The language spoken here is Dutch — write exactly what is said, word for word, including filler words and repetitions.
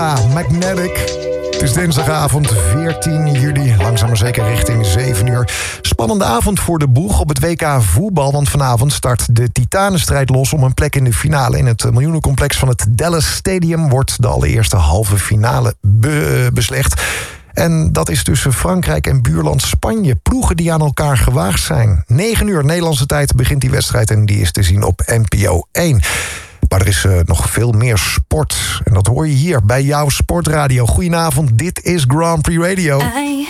Ah, Magnetic. Het is dinsdagavond veertien juli, langzaam maar zeker richting zeven uur. Spannende avond voor de boeg op het W K voetbal, want vanavond start de titanenstrijd los om een plek in de finale. In het miljoenencomplex van het Dallas Stadium wordt de allereerste halve finale be- beslecht. En dat is tussen Frankrijk en buurland Spanje. Ploegen die aan elkaar gewaagd zijn. negen uur Nederlandse tijd begint die wedstrijd en die is te zien op N P O één. Maar er is uh, nog veel meer sport. En dat hoor je hier bij jouw Sportradio. Goedenavond, dit is Grand Prix Radio. I